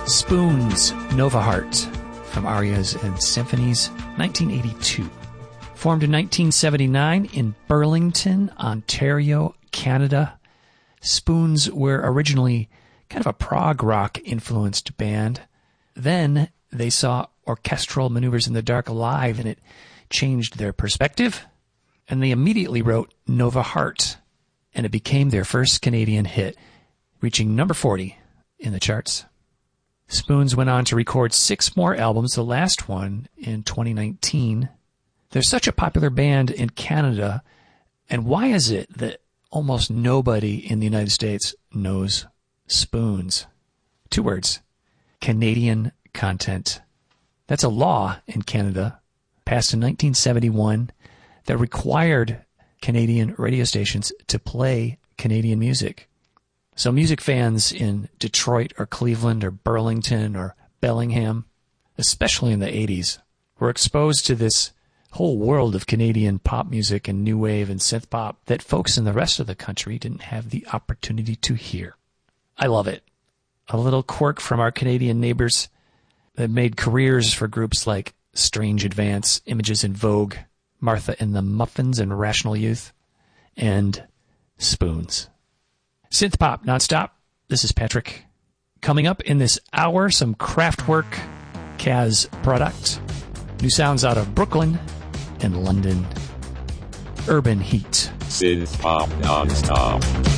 Spoons, Nova Heart, from Arias and Symphonies, 1982. Formed in 1979 in Burlington, Ontario, Canada, Spoons were originally kind of a prog rock influenced band. Then they saw Orchestral Maneuvers in the Dark live, and it changed their perspective. And they immediately wrote Nova Heart, and it became their first Canadian hit, reaching number 40 in the charts. Spoons went on to record 6 more albums, the last one in 2019. They're such a popular band in Canada, and why is it that almost nobody in the United States knows Spoons? 2 words: Canadian content. That's a law in Canada, passed in 1971, that required Canadian radio stations to play Canadian music. So music fans in Detroit or Cleveland or Burlington or Bellingham, especially in the 80s, were exposed to this whole world of Canadian pop music and new wave and synth pop that folks in the rest of the country didn't have the opportunity to hear. I love it. A little quirk from our Canadian neighbors that made careers for groups like Strange Advance, Images in Vogue, Martha and the Muffins and Rational Youth, and Spoons. Synth pop nonstop. This is Patrick. Coming up in this hour, some Kraftwerk, Kaz product, new sounds out of Brooklyn and London. Urban Heat. Synth pop nonstop.